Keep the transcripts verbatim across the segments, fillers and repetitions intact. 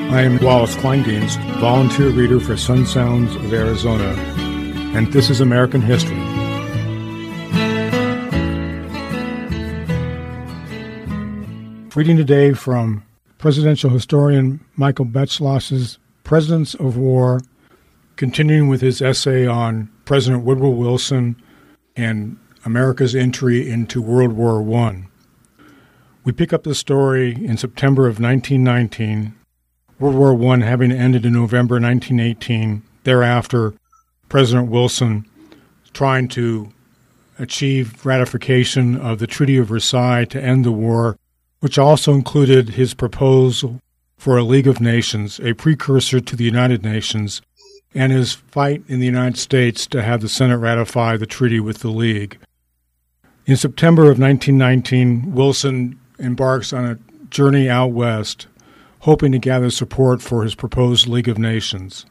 I am Wallace Kleindienst, volunteer reader for Sun Sounds of Arizona, and this is American History. Reading today from presidential historian Michael Betzlos's Presidents of War, continuing with his essay on President Woodrow Wilson and America's entry into World War One. We pick up the story in September of nineteen nineteen, World War One having ended in November nineteen eighteen. Thereafter, President Wilson trying to achieve ratification of the Treaty of Versailles to end the war, which also included his proposal for a League of Nations, a precursor to the United Nations, and his fight in the United States to have the Senate ratify the treaty with the League. In September of nineteen nineteen, Wilson embarks on a journey out west, hoping to gather support for his proposed League of Nations.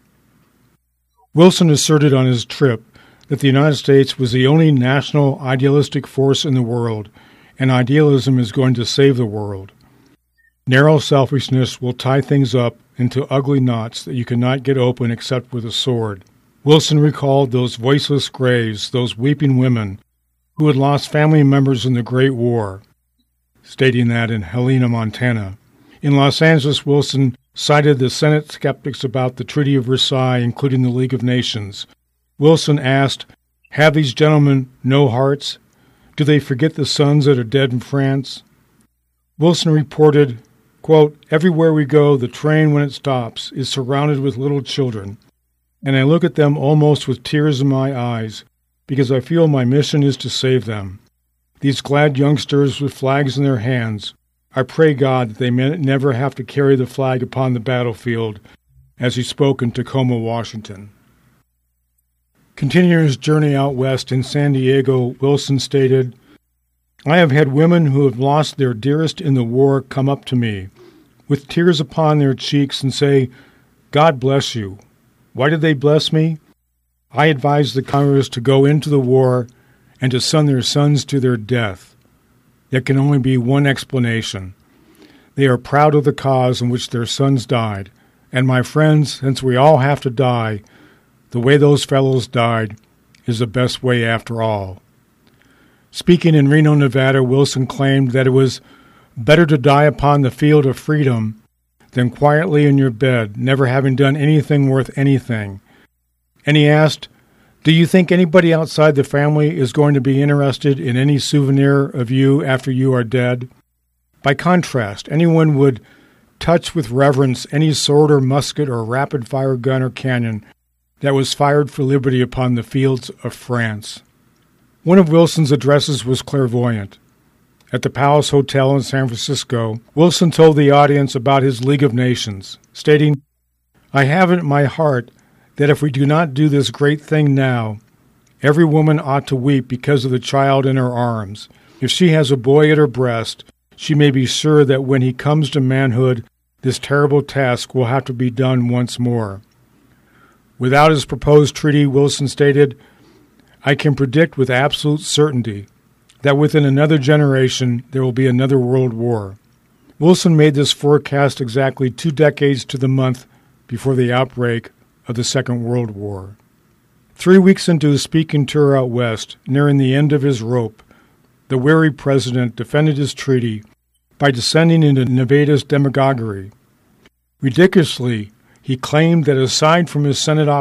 Wilson asserted on his trip that the United States was the only national idealistic force in the world, and idealism is going to save the world. Narrow selfishness will tie things up into ugly knots that you cannot get open except with a sword. Wilson recalled those voiceless graves, those weeping women who had lost family members in the Great War, stating that in Helena, Montana. In Los Angeles, Wilson cited the Senate skeptics about the Treaty of Versailles, including the League of Nations. Wilson asked, "Have these gentlemen no hearts? Do they forget the sons that are dead in France?" Wilson reported, quote, "Everywhere we go, the train, when it stops, is surrounded with little children, and I look at them almost with tears in my eyes, because I feel my mission is to save them. These glad youngsters with flags in their hands, I pray God that they may never have to carry the flag upon the battlefield," as he spoke in Tacoma, Washington. Continuing his journey out west in San Diego, Wilson stated, "I have had women who have lost their dearest in the war come up to me, with tears upon their cheeks, and say, 'God bless you.' Why did they bless me? I advised the Congress to go into the war and to send their sons to their death. There can only be one explanation. They are proud of the cause in which their sons died, and my friends, since we all have to die, the way those fellows died is the best way after all." Speaking in Reno, Nevada, Wilson claimed that it was better to die upon the field of freedom than quietly in your bed, never having done anything worth anything. And he asked, "Do you think anybody outside the family is going to be interested in any souvenir of you after you are dead? By contrast, anyone would touch with reverence any sword or musket or rapid-fire gun or cannon that was fired for liberty upon the fields of France." One of Wilson's addresses was clairvoyant. At the Palace Hotel in San Francisco, Wilson told the audience about his League of Nations, stating, "I have it in my heart that if we do not do this great thing now, every woman ought to weep because of the child in her arms. If she has a boy at her breast, she may be sure that when he comes to manhood, this terrible task will have to be done once more." Without his proposed treaty, Wilson stated, "I can predict with absolute certainty that within another generation there will be another world war." Wilson made this forecast exactly two decades to the month before the outbreak of the Second World War. Three weeks into his speaking tour out west, nearing the end of his rope, the weary president defended his treaty by descending into Nevada's demagoguery. Ridiculously, he claimed that aside from his Senate